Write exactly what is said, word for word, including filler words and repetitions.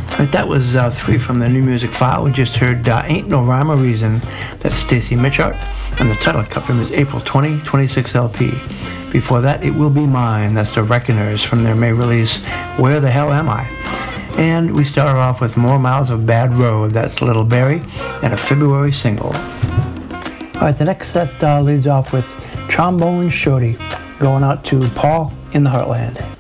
Right, that was uh, three from the New Music File. We just heard uh, Ain't No Rhyme or Reason. That's Stacy Mitchart, and the title cut from his April twentieth, twenty-six L P. Before that, It Will Be Mine. That's the Reckoners from their May release, Where the Hell Am I? And we started off with More Miles of Bad Road. That's Little Barry, and a February single. All right, the next set uh, leads off with Trombone Shorty, going out to Paul in the Heartland.